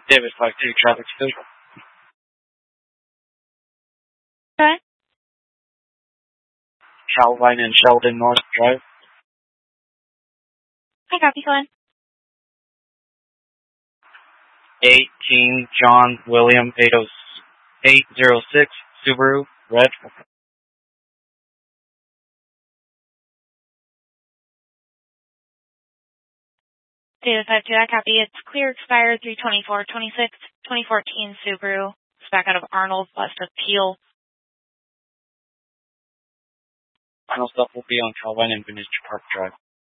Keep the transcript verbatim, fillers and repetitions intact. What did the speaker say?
David five two, traffic two. Okay. Calvine and Sheldon North Drive. I copy, go ahead. eighteen John William eight oh six Subaru, red. David five two, I copy. It's clear expired three twenty-four twenty-six, twenty fourteen Subaru. It's back out of Arnold, west of Peel. Final stop will be on Calvine and Vintage Park Drive.